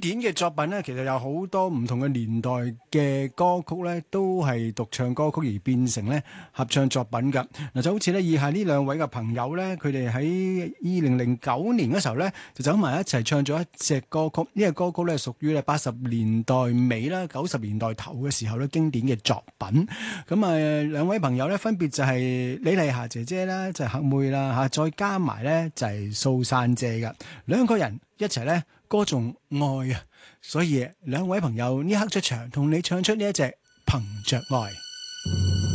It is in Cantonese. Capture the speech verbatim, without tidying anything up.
典嘅作品咧，其實有好多唔同嘅年代嘅歌曲咧，都係獨唱歌曲而變成咧合唱作品㗎。嗱，就好似咧以下呢兩位嘅朋友咧，佢哋喺二零零九年嗰時候咧，就走埋一齊唱咗一隻歌曲。呢隻歌曲咧屬於咧八十年代尾啦、九十年代頭嘅時候咧經典嘅作品。咁啊，兩位朋友咧分別就係李麗霞姐姐啦，就係黑妹啦嚇，再加埋咧就係蘇珊姐㗎。兩個人一齊咧歌頌愛啊！所以兩位朋友呢刻出場，同你唱出呢一隻憑着愛。